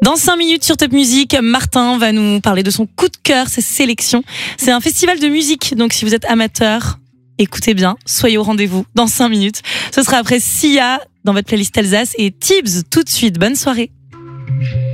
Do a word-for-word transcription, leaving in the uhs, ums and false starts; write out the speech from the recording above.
Dans cinq minutes sur Top Music, Martin va nous parler de son coup de cœur, ses sélections. C'est un festival de musique, donc si vous êtes amateur, écoutez bien, soyez au rendez-vous dans cinq minutes. Ce sera après Sia dans votre playlist Alsace et Tibbs tout de suite. Bonne soirée.